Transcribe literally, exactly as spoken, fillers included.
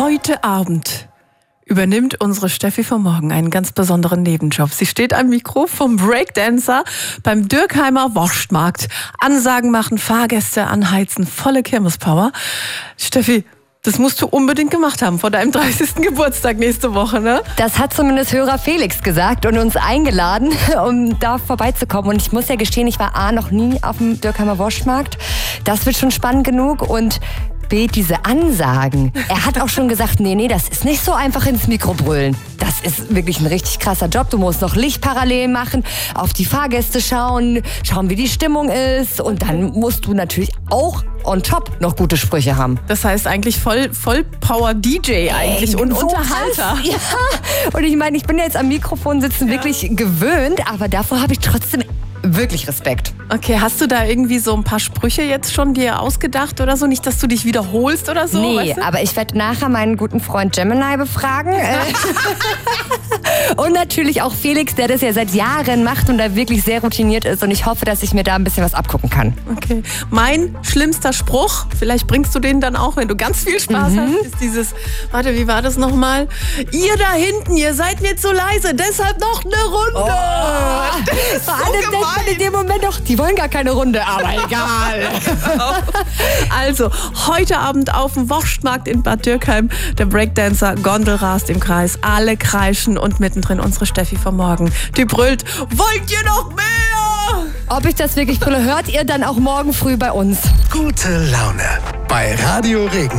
Heute Abend übernimmt unsere Steffi vom Morgen einen ganz besonderen Nebenjob. Sie steht am Mikro vom Breakdancer beim Dürkheimer Wurstmarkt. Ansagen machen, Fahrgäste anheizen, volle Kirmespower. Steffi, das musst du unbedingt gemacht haben vor deinem dreißigsten Geburtstag nächste Woche, ne? Das hat zumindest Hörer Felix gesagt und uns eingeladen, um da vorbeizukommen. Und ich muss ja gestehen, ich war A, noch nie auf dem Dürkheimer Wurstmarkt. Das wird schon spannend genug. Und B, diese Ansagen. Er hat auch schon gesagt, nee, nee, das ist nicht so einfach ins Mikro brüllen. Das ist wirklich ein richtig krasser Job. Du musst noch Licht parallel machen, auf die Fahrgäste schauen, schauen, wie die Stimmung ist. Und dann musst du natürlich auch on top noch gute Sprüche haben. Das heißt eigentlich voll, voll Power-D J eigentlich und so Unterhalter. Was? Ja, und ich meine, ich bin ja jetzt am Mikrofon sitzen ja. wirklich gewöhnt, aber davor habe ich trotzdem wirklich Respekt. Okay, hast du da irgendwie so ein paar Sprüche jetzt schon dir ausgedacht oder so? Nicht, dass du dich wiederholst oder so? Nee, weißt du? Aber ich werde nachher meinen guten Freund Gemini befragen. Und natürlich auch Felix, der das ja seit Jahren macht und da wirklich sehr routiniert ist. Und ich hoffe, dass ich mir da ein bisschen was abgucken kann. Okay. Mein schlimmster Spruch, vielleicht bringst du den dann auch, wenn du ganz viel Spaß mhm. hast, ist dieses, warte, wie war das nochmal? Ihr da hinten, ihr seid mir zu leise, deshalb noch eine Runde. Oh, das ist vor so allem denkt man in dem Moment doch, die wollen gar keine Runde, aber egal. Also, heute Abend auf dem Wurstmarkt in Bad Dürkheim, der Breakdancer Gondel rast im Kreis, alle kreischen und mittendrin unsere Steffi vom Morgen. Die brüllt, wollt ihr noch mehr? Ob ich das wirklich brülle, hört ihr dann auch morgen früh bei uns. Gute Laune bei Radio Regen.